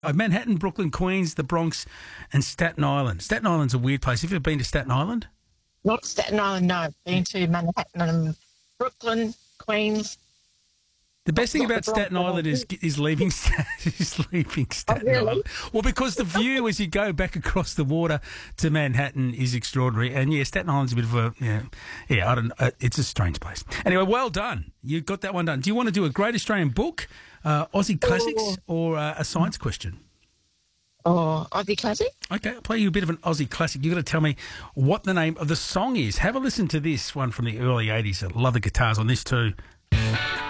Manhattan, Brooklyn, Queens, the Bronx, and Staten Island. Staten Island's a weird place. Have you ever been to Staten Island? Not Staten Island, no. Been to Manhattan and Brooklyn, Queens. The best thing about Staten Island is leaving Staten Island. Well, because the view as you go back across the water to Manhattan is extraordinary. And, yeah, Staten Island's a bit of a, I don't know. It's a strange place. Anyway, well done. You got that one done. Do you want to do a great Australian book, Aussie classics, or a science question? Oh, Aussie classic? Okay, I'll play you a bit of an Aussie classic. You've got to tell me what the name of the song is. Have a listen to this one from the early 80s. I love the guitars on this too.